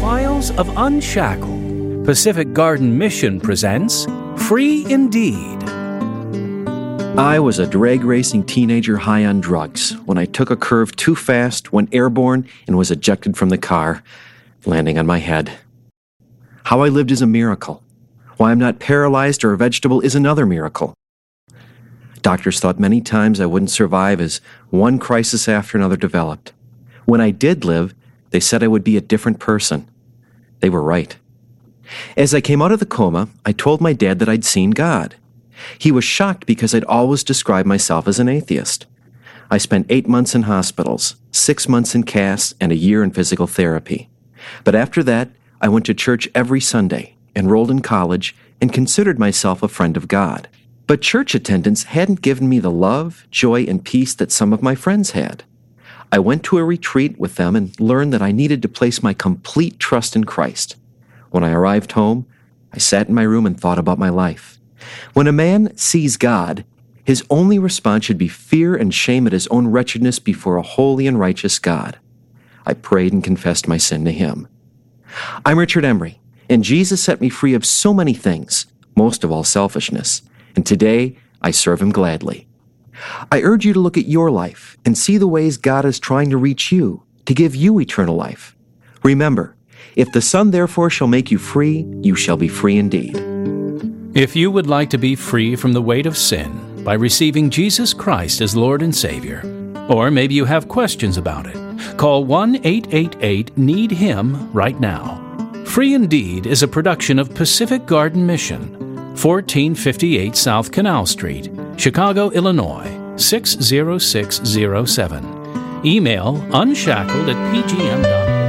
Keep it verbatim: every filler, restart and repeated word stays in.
Files of Unshackled, Pacific Garden Mission presents Free Indeed. I was a drag racing teenager high on drugs when I took a curve too fast, went airborne, and was ejected from the car, landing on my head. How I lived is a miracle. Why I'm not paralyzed or a vegetable is another miracle. Doctors thought many times I wouldn't survive as one crisis after another developed. When I did live, they said I would be a different person. They were right. As I came out of the coma, I told my dad that I'd seen God. He was shocked because I'd always described myself as an atheist. I spent eight months in hospitals, six months in casts, and a year in physical therapy. But after that, I went to church every Sunday, enrolled in college, and considered myself a friend of God. But church attendance hadn't given me the love, joy, and peace that some of my friends had. I went to a retreat with them and learned that I needed to place my complete trust in Christ. When I arrived home, I sat in my room and thought about my life. When a man sees God, his only response should be fear and shame at his own wretchedness before a holy and righteous God. I prayed and confessed my sin to him. I'm Richard Emery, and Jesus set me free of so many things, most of all selfishness, and today I serve him gladly. I urge you to look at your life and see the ways God is trying to reach you, to give you eternal life. Remember, if the Son therefore shall make you free, you shall be free indeed. If you would like to be free from the weight of sin by receiving Jesus Christ as Lord and Savior, or maybe you have questions about it, call one eight eight eight need him right now. Free Indeed is a production of Pacific Garden Mission, fourteen fifty-eight South Canal Street, Chicago, Illinois, six zero six zero seven. Email unshackled at p g m dot org.